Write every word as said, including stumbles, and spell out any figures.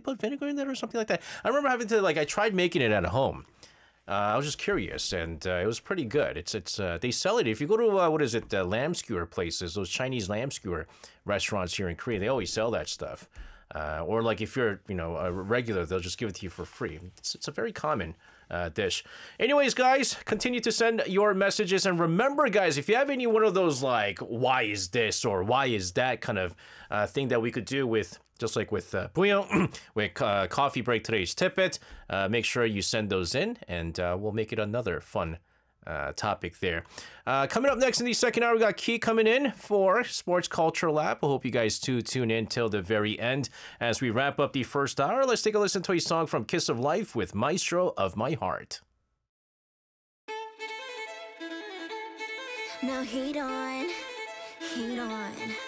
put vinegar in that or something like that? I remember having to, like, I tried making it at home. Uh, I was just curious, and uh, it was pretty good. It's it's uh, they sell it if you go to uh, what is it, uh, lamb skewer places, those Chinese lamb skewer restaurants here in Korea. They always sell that stuff. Uh, or like if you're you know a regular, they'll just give it to you for free. It's it's a very common uh, dish. Anyways, guys, continue to send your messages, and remember, guys, if you have any one of those like why is this or why is that kind of uh, thing that we could do with. Just like with uh, Bouillon, with uh, Coffee Break today's Tippet, uh, make sure you send those in, and uh, we'll make it another fun uh, topic there. Uh, coming up next in the second hour, we got Key coming in for Sports Culture Lab. I hope you guys too tune in till the very end. As we wrap up the first hour, let's take a listen to a song from Kiss of Life with Maestro of My Heart. Now heat on, heat on.